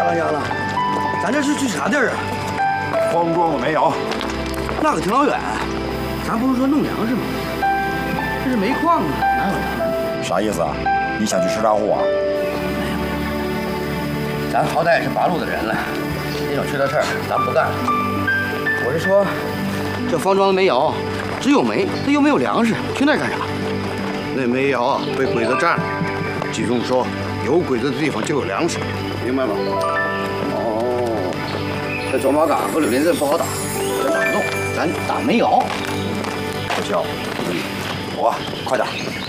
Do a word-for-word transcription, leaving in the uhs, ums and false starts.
了娘了，咱这是去啥地儿啊？ 方庄的煤窑， 那可挺老远。咱不是说弄粮食吗？这是煤矿啊，哪有粮食？ 啥意思啊？你想去吃大户啊？ 没有没有，咱好歹也是八路的人了，这种缺德事儿咱不干。我是说，这方庄的煤窑只有煤，它又没有粮食，去那儿干啥？ 那煤窑啊被鬼子占了，季中说有鬼子的地方就有粮食，明白吗？ 哦，这走马岗和柳林镇不好打，咱打不动，咱打煤窑。 不行，走啊，快点！